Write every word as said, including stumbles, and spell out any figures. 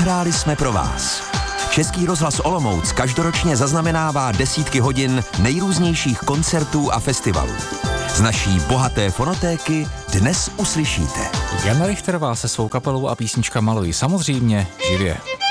nahráli jsme pro vás. Český rozhlas Olomouc každoročně zaznamenává desítky hodin nejrůznějších koncertů a festivalů. Z naší bohaté fonotéky dnes uslyšíte Jana Richterová se svou kapelou a písnička Maluj, samozřejmě živě.